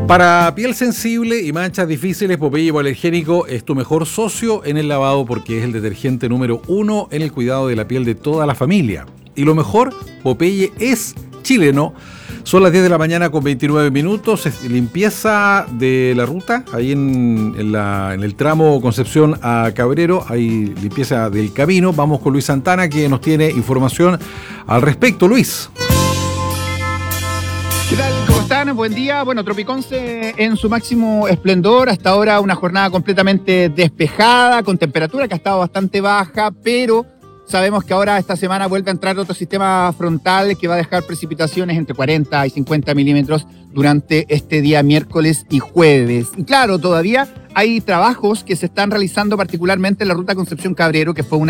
Para piel sensible y manchas difíciles, Popeye Hipoalergénico es tu mejor socio en el lavado porque es el detergente número 1 en el cuidado de la piel de toda la familia. Y lo mejor, Popeye es chileno. Son las 10 de la mañana con 29 minutos. Limpieza de la ruta, ahí en el tramo Concepción a Cabrero, hay limpieza del camino. Vamos con Luis Santana, que nos tiene información al respecto. Luis. ¿Qué tal? ¿Cómo están? Buen día. Bueno, Tropiconce en su máximo esplendor. Hasta ahora una jornada completamente despejada, con temperatura que ha estado bastante baja, pero sabemos que ahora esta semana vuelve a entrar otro sistema frontal que va a dejar precipitaciones entre 40 y 50 milímetros durante este día miércoles y jueves. Y claro, todavía hay trabajos que se están realizando particularmente en la ruta Concepción Cabrero, que fue una